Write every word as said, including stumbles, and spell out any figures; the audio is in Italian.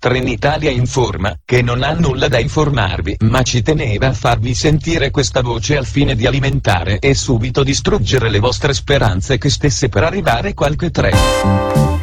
Trenitalia informa, che non ha nulla da informarvi, ma ci teneva a farvi sentire questa voce al fine di alimentare e subito distruggere le vostre speranze che stesse per arrivare qualche treno.